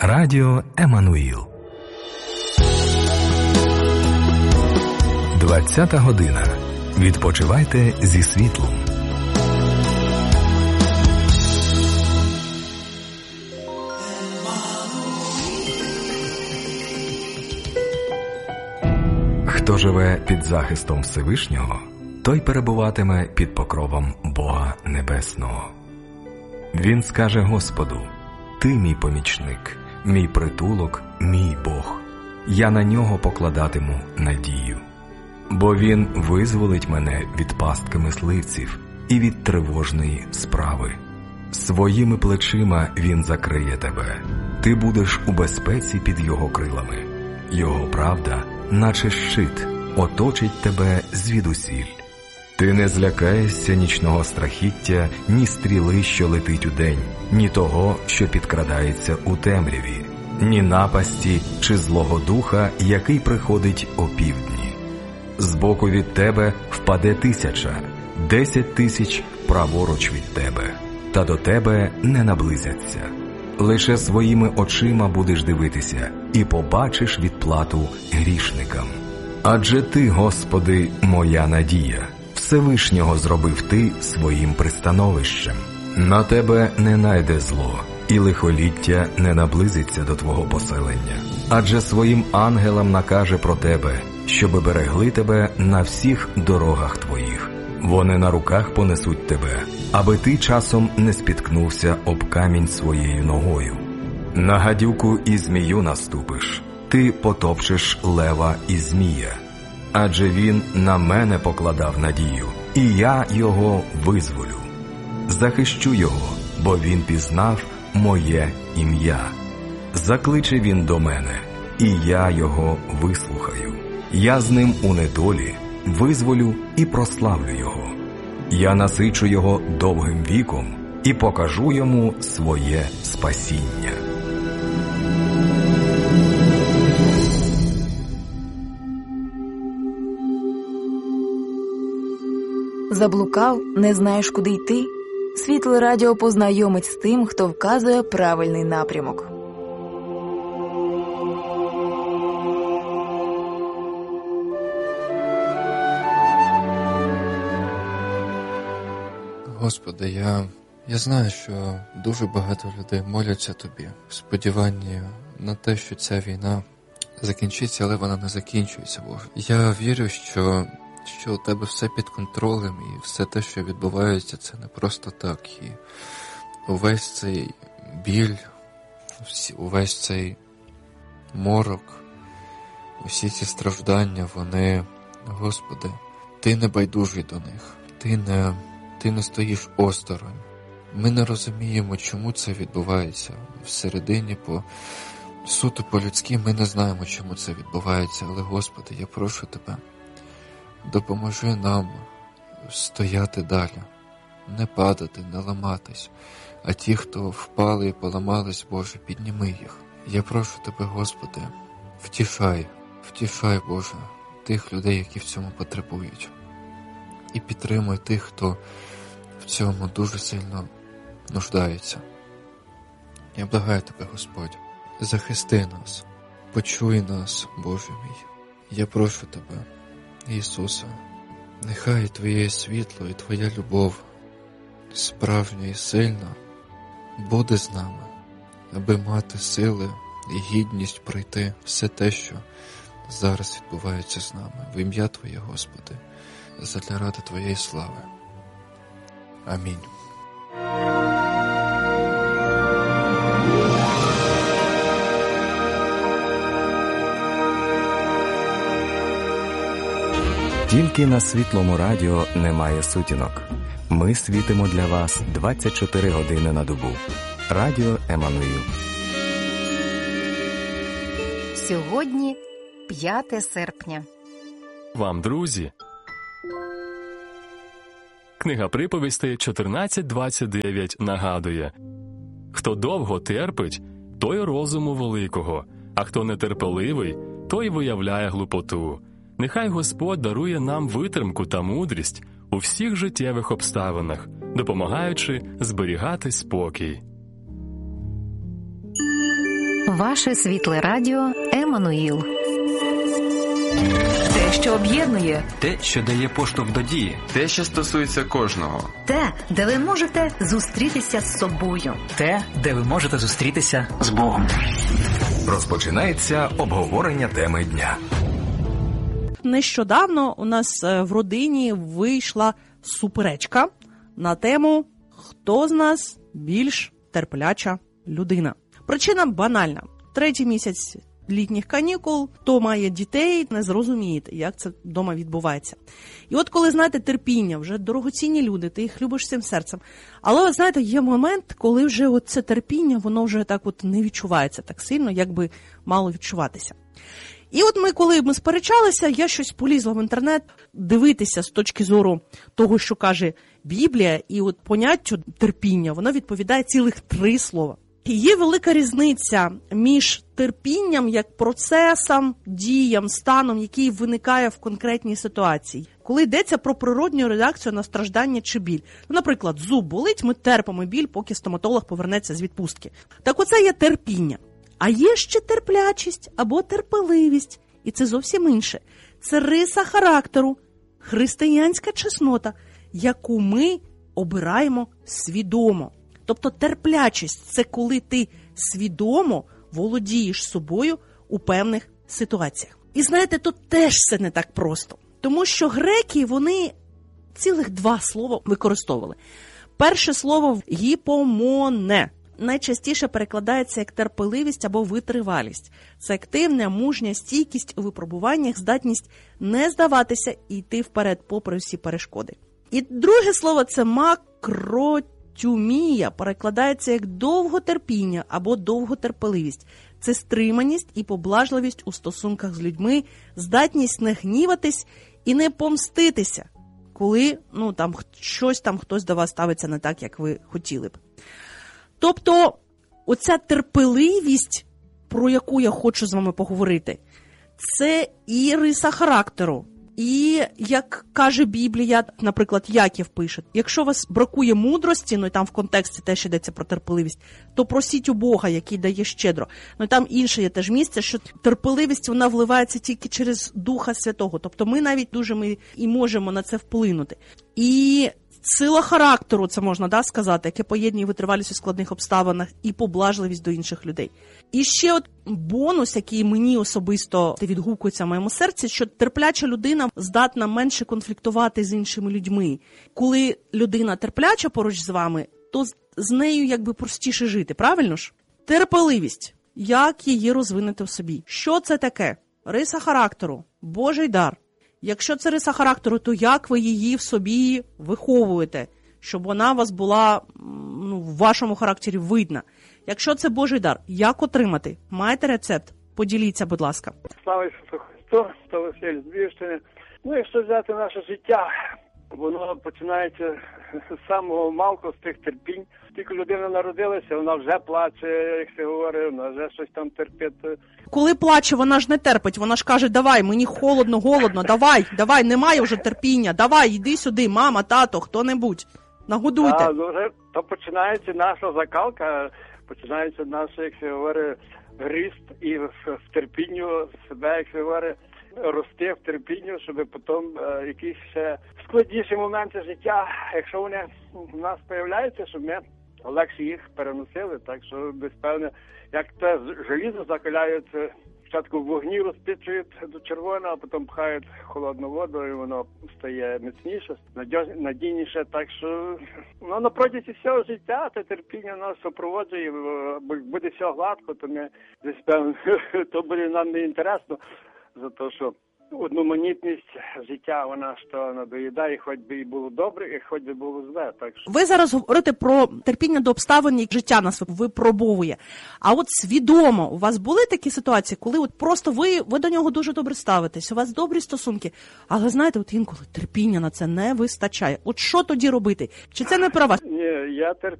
Радіо Еммануїл. 20-та година. Відпочивайте зі світлом. Хто живе під захистом Всевишнього, той перебуватиме під покровом Бога Небесного. Він скаже Господу: «Ти мій помічник, мій притулок, мій Бог. Я на нього покладатиму надію. Бо він визволить мене від пастки мисливців і від тривожної справи. Своїми плечима він закриє тебе. Ти будеш у безпеці під його крилами. Його правда, наче щит, оточить тебе звідусіль. Ти не злякаєшся нічного страхіття, ні стріли, що летить удень, ні того, що підкрадається у темряві, ні напасті чи злого духа, який приходить опівдні. Збоку від тебе впаде 1000, 10 000 праворуч від тебе, та до тебе не наблизяться. Лише своїми очима будеш дивитися і побачиш відплату грішникам. Адже ти, Господи, моя надія. Всевишнього зробив ти своїм пристановищем. На тебе не найде зло, і лихоліття не наблизиться до твого поселення. Адже своїм ангелам накаже про тебе, щоби берегли тебе на всіх дорогах твоїх. Вони на руках понесуть тебе, аби ти часом не спіткнувся об камінь своєю ногою. На гадюку і змію наступиш, ти потопчеш лева і змія. Адже він на мене покладав надію, і я його визволю. Захищу його, бо він пізнав моє ім'я. Закличе він до мене, і я його вислухаю. Я з ним у недолі визволю і прославлю його. Я насичу його довгим віком і покажу йому своє спасіння. Заблукав, не знаєш, куди йти? Світле радіо познайомить з тим, хто вказує правильний напрямок. Господи, я знаю, що дуже багато людей моляться Тобі в сподіванні на те, що ця війна закінчиться, але вона не закінчується, Боже. Я вірю, що у Тебе все під контролем, і все те, що відбувається, це не просто так. І увесь цей біль, увесь цей морок, усі ці страждання, вони, Господи, Ти не байдужий до них, Ти не стоїш осторонь. Ми не розуміємо, чому це відбувається. Всередині, суто по-людськи, ми не знаємо, чому це відбувається. Але, Господи, я прошу Тебе, допоможи нам стояти далі, не падати, не ламатись. А ті, хто впали і поламались, Боже, підніми їх. Я прошу Тебе, Господи, втішай, Боже, тих людей, які в цьому потребують. І підтримуй тих, хто в цьому дуже сильно нуждається. Я благаю Тебе, Господь, захисти нас, почуй нас, Боже мій. Я прошу Тебе, Ісусе, нехай Твоє світло і Твоя любов, справжня і сильна, буде з нами, аби мати сили і гідність пройти все те, що зараз відбувається з нами. В ім'я Твоє, Господи, задля ради Твоєї слави. Амінь. Тільки на Світлому радіо немає сутінок. Ми світимо для вас 24 години на добу. Радіо Еммануїл. Сьогодні 5 серпня. Вам, друзі, книга приповістей 14:29 нагадує: хто довго терпить, той розуму великого, а хто нетерпеливий, той виявляє глупоту. Нехай Господь дарує нам витримку та мудрість у всіх життєвих обставинах, допомагаючи зберігати спокій. Ваше світле радіо Еммануїл. Те, що об'єднує. Те, що дає поштовх до дії. Те, що стосується кожного. Те, де ви можете зустрітися з собою. Те, де ви можете зустрітися з Богом. Розпочинається обговорення теми дня. Нещодавно у нас в родині вийшла суперечка на тему «Хто з нас більш терпляча людина?». Причина банальна. 3-й місяць літніх канікул, хто має дітей, не зрозумієте, як це вдома відбувається. І от коли, знаєте, терпіння, вже дорогоцінні люди, ти їх любиш всім серцем. Але, от, знаєте, є момент, коли вже от це терпіння, воно вже так от не відчувається так сильно, як би мало відчуватися. І от коли ми сперечалися, я щось полізла в інтернет дивитися з точки зору того, що каже Біблія, і от поняттю терпіння, воно відповідає цілих 3 слова. І є велика різниця між терпінням як процесом, діям, станом, який виникає в конкретній ситуації. Коли йдеться про природню реакцію на страждання чи біль. Наприклад, зуб болить, ми терпимо біль, поки стоматолог повернеться з відпустки. Так оце є терпіння. А є ще терплячість або терпеливість, і це зовсім інше. Це риса характеру, християнська чеснота, яку ми обираємо свідомо. Тобто терплячість – це коли ти свідомо володієш собою у певних ситуаціях. І знаєте, тут теж все не так просто. Тому що греки, вони цілих 2 слова використовували. Перше слово – гіпомоне. Найчастіше перекладається як терпеливість або витривалість. Це активна, мужня стійкість у випробуваннях, здатність не здаватися і йти вперед попри всі перешкоди. І друге слово – це макротюмія, перекладається як довготерпіння або довготерпеливість. Це стриманість і поблажливість у стосунках з людьми, здатність не гніватись і не помститися, коли щось хтось до вас ставиться не так, як ви хотіли б. Тобто, оця терпеливість, про яку я хочу з вами поговорити, це і риса характеру. І, як каже Біблія, наприклад, Яків пише, якщо у вас бракує мудрості, і там в контексті теж йдеться про терпеливість, то просіть у Бога, який дає щедро. І там інше є теж місце, що терпеливість, вона вливається тільки через Духа Святого. Тобто ми навіть дуже і можемо на це вплинути. І сила характеру, це можна сказати, яке поєднує витривалість у складних обставинах і поблажливість до інших людей. І ще от бонус, який мені особисто відгукується в моєму серці, що терпляча людина здатна менше конфліктувати з іншими людьми. Коли людина терпляча поруч з вами, то з нею якби простіше жити, правильно ж? Терпеливість. Як її розвинути в собі? Що це таке? Риса характеру. Божий дар. Якщо це риса характеру, то як ви її в собі виховуєте, щоб вона у вас була в вашому характері видна? Якщо це Божий дар, як отримати? Маєте рецепт? Поділіться, будь ласка. Слава Ісусу Христу, то Василь з Львівщини. Якщо взяти наше життя, воно починається з самого малку, з тих терпінь. Тільки людина народилася, вона вже плаче, як се говорить, вона вже щось там терпить. Коли плаче, вона ж не терпить, вона ж каже, давай, мені холодно, голодно, давай, немає вже терпіння, давай, йди сюди, мама, тато, хто-небудь, нагодуйте. То починається наша закалка, починається наш, як се говорить, ріст і в терпінню себе, як се говорить, рости в терпінню, щоб потім якісь ще складніші моменти життя, якщо вони в нас з'являються, щоб ми легше їх переносили. Так що, безпевне, як те желізо закаляють, спочатку в вогні розпічують до червоного, а потім пхають холодну воду, і воно стає міцніше, надійніше. Так що на протязі всього життя це терпіння нас супроводжує, буде все гладко, то ми, безпевне, то буде нам не інтересно, за те, що одноманітність життя, вона що надоїдає, хоч би і було добре, і хоч би було зле. Так що... Ви зараз говорите про терпіння до обставин, як життя нас випробовує. А от свідомо, у вас були такі ситуації, коли от просто ви до нього дуже добре ставитесь, у вас добрі стосунки, але знаєте, от інколи терпіння на це не вистачає. От що тоді робити? Чи це не про вас? Ні, я